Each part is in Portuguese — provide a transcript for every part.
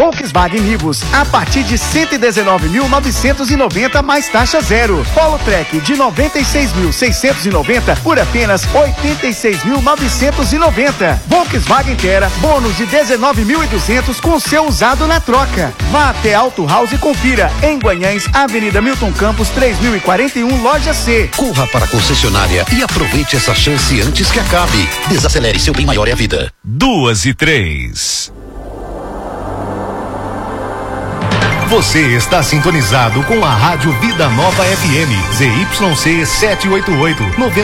Volkswagen Nivus a partir de 119.990 mais taxa zero. Polo Trek de 96.690 por apenas 86.990. Volkswagen Terra bônus de 19.200 com seu usado na troca. Vá até Auto House e confira em Guanhães, Avenida Milton Campos 3041, loja C. Corra para a concessionária e aproveite essa chance antes que acabe. Desacelere, seu bem maior é a vida. 2:03. Você está sintonizado com a Rádio Vida Nova FM, ZYC 788,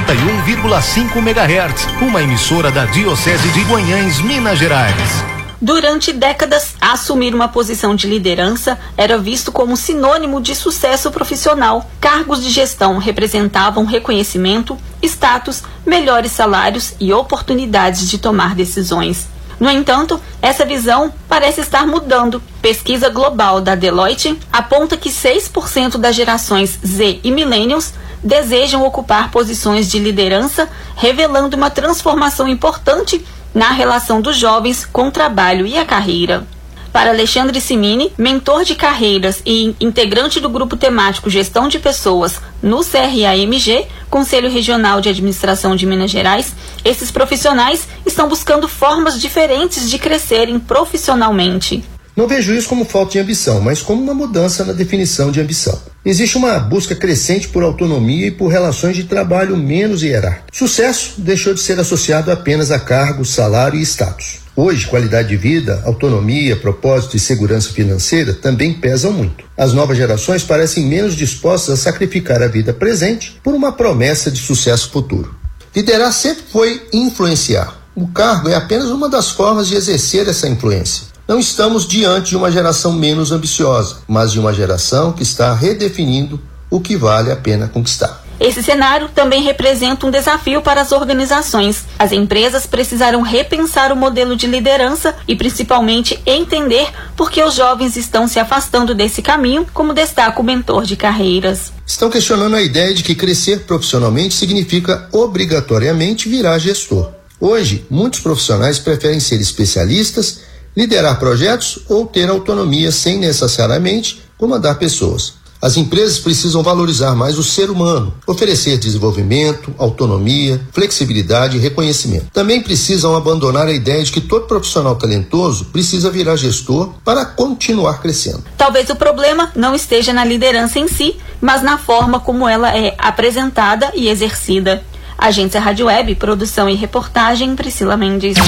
91,5 MHz, uma emissora da Diocese de Guanhães, Minas Gerais. Durante décadas, assumir uma posição de liderança era visto como sinônimo de sucesso profissional. Cargos de gestão representavam reconhecimento, status, melhores salários e oportunidades de tomar decisões. No entanto, essa visão parece estar mudando. Pesquisa global da Deloitte aponta que 6% das gerações Z e Millennials desejam ocupar posições de liderança, revelando uma transformação importante na relação dos jovens com o trabalho e a carreira. Para Alexandre Simini, mentor de carreiras e integrante do grupo temático Gestão de Pessoas no CRAMG, Conselho Regional de Administração de Minas Gerais, esses profissionais estão buscando formas diferentes de crescerem profissionalmente. Não vejo isso como falta de ambição, mas como uma mudança na definição de ambição. Existe uma busca crescente por autonomia e por relações de trabalho menos hierárquicas. Sucesso deixou de ser associado apenas a cargo, salário e status. Hoje, qualidade de vida, autonomia, propósito e segurança financeira também pesam muito. As novas gerações parecem menos dispostas a sacrificar a vida presente por uma promessa de sucesso futuro. Liderar sempre foi influenciar. O cargo é apenas uma das formas de exercer essa influência. Não estamos diante de uma geração menos ambiciosa, mas de uma geração que está redefinindo o que vale a pena conquistar. Esse cenário também representa um desafio para as organizações. As empresas precisarão repensar o modelo de liderança e, principalmente, entender por que os jovens estão se afastando desse caminho, como destaca o mentor de carreiras. Estão questionando a ideia de que crescer profissionalmente significa obrigatoriamente virar gestor. Hoje, muitos profissionais preferem ser especialistas, liderar projetos ou ter autonomia sem necessariamente comandar pessoas. As empresas precisam valorizar mais o ser humano, oferecer desenvolvimento, autonomia, flexibilidade e reconhecimento. Também precisam abandonar a ideia de que todo profissional talentoso precisa virar gestor para continuar crescendo. Talvez o problema não esteja na liderança em si, mas na forma como ela é apresentada e exercida. Agência Rádio Web, produção e reportagem, Priscila Mendes.